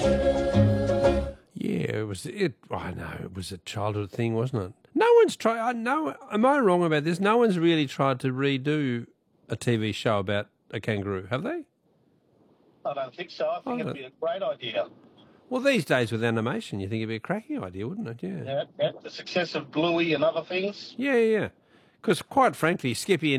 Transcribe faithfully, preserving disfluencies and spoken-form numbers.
Yeah, it was. It. I know it was a childhood thing, wasn't it? No one's tried. I know. Am I wrong about this? No one's really tried to redo a T V show about a kangaroo, have they? I don't think so. I think Oh, it'd be a great idea. Well, these days with animation, you think it'd be a cracking idea, wouldn't it? Yeah. Yeah, yeah. The success of Bluey and other things. Yeah, yeah. Because quite frankly, Skippy and